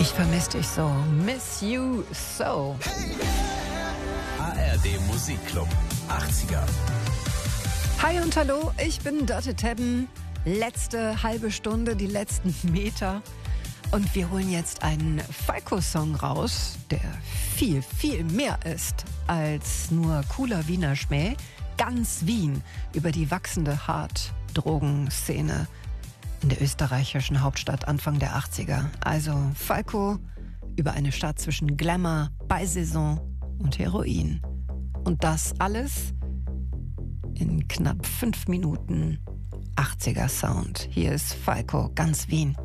Ich vermisse dich so. Miss you so. ARD Musikclub 80er. Hi und hallo, ich bin Dörte Tebben. Letzte halbe Stunde, die letzten Meter. Und wir holen jetzt einen Falco-Song raus, der viel, viel mehr ist als nur cooler Wiener Schmäh. Ganz Wien über die wachsende Hard-Drogenszene in der österreichischen Hauptstadt Anfang der 80er. Also Falco über eine Stadt zwischen Glamour, Beisaison und Heroin. Und das alles in knapp 5 Minuten 80er Sound. Hier ist Falco, ganz Wien.